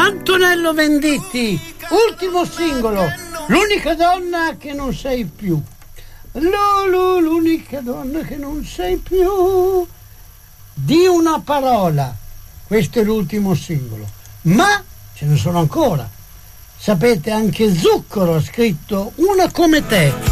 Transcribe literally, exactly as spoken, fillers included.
Antonello Venditti, ultimo singolo, l'unica donna che non sei più. Lulu, l'unica donna che non sei più. Di una parola, questo è l'ultimo singolo, ma ce ne sono ancora. Sapete, anche Zucchero ha scritto Una come te.